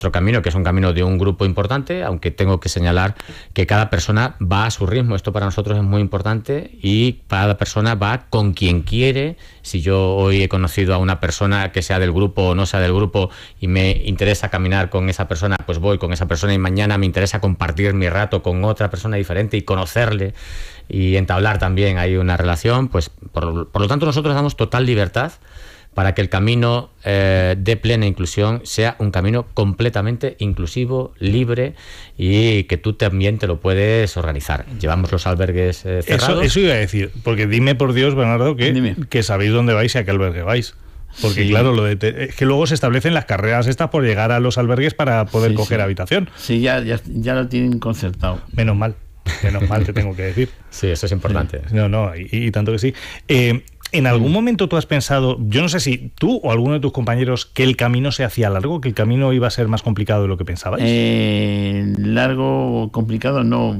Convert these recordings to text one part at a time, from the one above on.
camino, que es un camino de un grupo importante, aunque tengo que señalar que cada persona va a su ritmo. Esto para nosotros es muy importante y cada persona va con quien quiere. Si yo hoy he conocido a una persona que sea del grupo o no sea del grupo y me interesa caminar con esa persona, pues voy con esa persona, y mañana me interesa compartir mi rato con otra persona diferente y conocerle y entablar también ahí una relación. Pues por lo tanto nosotros damos total libertad para que el camino de plena inclusión sea un camino completamente inclusivo, libre, y que tú también te lo puedes organizar. Llevamos los albergues cerrados. Eso iba a decir, porque dime por Dios, Bernardo, que sabéis dónde vais y a qué albergue vais. Porque claro, es que luego se establecen las carreras estas por llegar a los albergues para poder coger habitación. Sí, ya lo tienen concertado. Menos mal te tengo que decir. Sí, eso es importante. Sí. No, y tanto que sí. ¿En algún momento tú has pensado, yo no sé si tú o alguno de tus compañeros, que el camino se hacía largo, que el camino iba a ser más complicado de lo que pensabais? Largo o complicado no.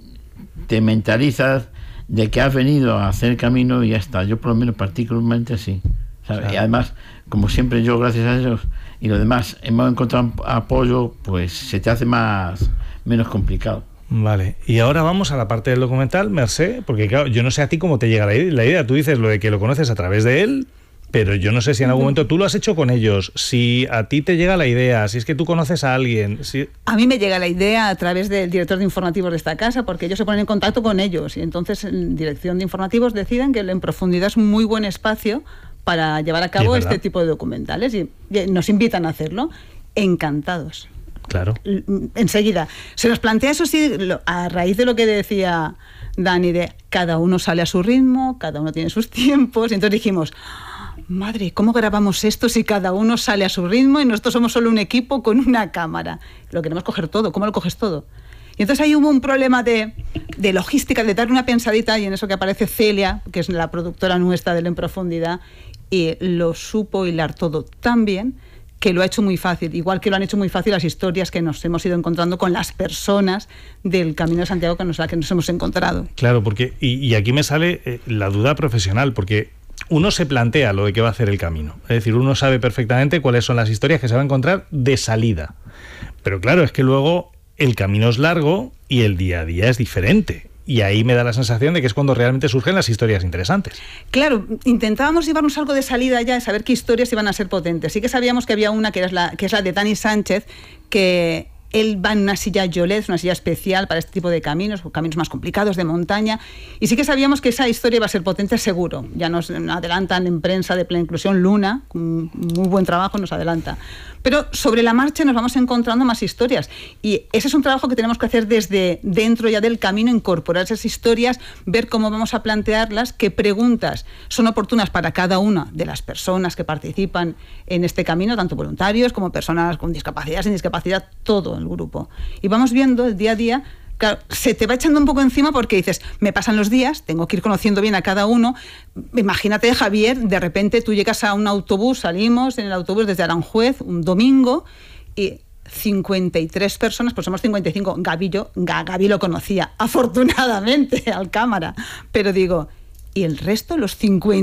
Te mentalizas de que has venido a hacer el camino y ya está. Yo por lo menos particularmente sí. ¿Sabes? Y además, como siempre yo, gracias a ellos y los demás, hemos encontrado apoyo, pues se te hace menos complicado. Vale, y ahora vamos a la parte del documental, Mercé, porque claro, yo no sé a ti cómo te llega la idea. Tú dices lo de que lo conoces a través de él, pero yo no sé si en algún momento tú lo has hecho con ellos, si a ti te llega la idea, si es que tú conoces a alguien. Si... A mí me llega la idea a través del director de informativos de esta casa, porque ellos se ponen en contacto con ellos, y entonces en dirección de informativos deciden que En Profundidad es un muy buen espacio para llevar a cabo este tipo de documentales, y nos invitan a hacerlo. Encantados. Claro. Enseguida. Se nos plantea eso sí, a raíz de lo que decía Dani, de cada uno sale a su ritmo, cada uno tiene sus tiempos, y entonces dijimos, madre, ¿cómo grabamos esto si cada uno sale a su ritmo y nosotros somos solo un equipo con una cámara? Lo queremos coger todo, ¿cómo lo coges todo? Y entonces ahí hubo un problema de logística, de darle una pensadita, y en eso que aparece Celia, que es la productora nuestra de En Profundidad, y lo supo hilar todo tan bien que lo ha hecho muy fácil, igual que lo han hecho muy fácil las historias que nos hemos ido encontrando con las personas del Camino de Santiago que nos hemos encontrado. Claro, porque y aquí me sale la duda profesional, porque uno se plantea lo de qué va a hacer el camino. Es decir, uno sabe perfectamente cuáles son las historias que se va a encontrar de salida. Pero claro, es que luego el camino es largo y el día a día es diferente. Y ahí me da la sensación de que es cuando realmente surgen las historias interesantes. Claro, intentábamos llevarnos algo de salida ya, saber qué historias iban a ser potentes. Sí que sabíamos que había una que es la de Dani Sánchez, que él va en una silla Yolet, una silla especial para este tipo de caminos más complicados, de montaña, y sí que sabíamos que esa historia iba a ser potente seguro. Ya nos adelantan en prensa de Plena Inclusión, Luna, con muy buen trabajo, nos adelanta. Pero sobre la marcha nos vamos encontrando más historias, y ese es un trabajo que tenemos que hacer desde dentro ya del camino, incorporar esas historias, ver cómo vamos a plantearlas, qué preguntas son oportunas para cada una de las personas que participan en este camino, tanto voluntarios como personas con discapacidad, sin discapacidad, todo el grupo. Y vamos viendo el día a día. Claro, se te va echando un poco encima porque dices, me pasan los días, tengo que ir conociendo bien a cada uno. Imagínate, Javier, de repente tú llegas a un autobús, salimos en el autobús desde Aranjuez un domingo y 53 personas, pues somos 55. Gaby lo conocía, afortunadamente, al cámara. Pero digo, ¿y el resto, los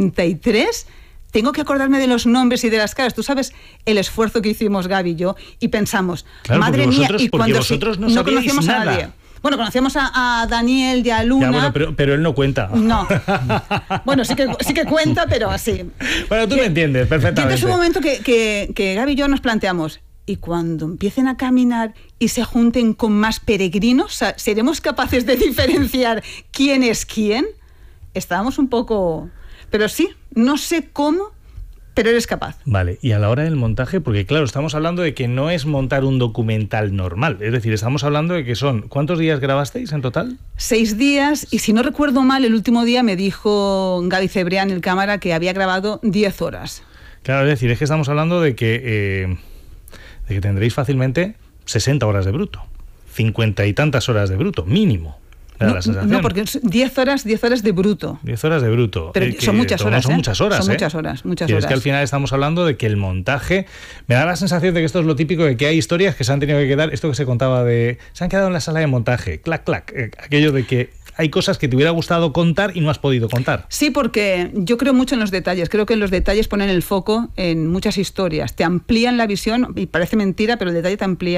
53? Tengo que acordarme de los nombres y de las caras. Tú sabes el esfuerzo que hicimos Gaby y yo, y pensamos, claro, madre mía, y cuando vosotros no conocíamos nada. A nadie. Bueno, conocíamos a Daniel y a Luna. Ya, bueno, pero él no cuenta. No. Bueno, sí que cuenta, pero así. Bueno, tú me entiendes perfectamente. Y entonces un momento que Gaby y yo nos planteamos, y cuando empiecen a caminar y se junten con más peregrinos, ¿seremos capaces de diferenciar quién es quién? Estábamos un poco... Pero sí, no sé cómo, pero eres capaz. Vale, y a la hora del montaje, porque claro, estamos hablando de que no es montar un documental normal, es decir, estamos hablando de que son... ¿Cuántos días grabasteis en total? 6 días, y si no recuerdo mal, el último día me dijo Gaby Cebrián, el cámara, que había grabado 10 horas. Claro, es decir, es que estamos hablando de que tendréis fácilmente 60 horas de bruto, 50 y tantas horas de bruto, mínimo. No, porque 10 horas de bruto. 10 horas de bruto. Pero son muchas horas. Son muchas horas. Son muchas horas. Y es que al final estamos hablando de que el montaje... Me da la sensación de que esto es lo típico, de que hay historias que se han tenido que quedar... Esto que se contaba de... Se han quedado en la sala de montaje. Clac, clac. Aquello de que hay cosas que te hubiera gustado contar y no has podido contar. Sí, porque yo creo mucho en los detalles. Creo que los detalles ponen el foco en muchas historias. Te amplían la visión, y parece mentira, pero el detalle te amplía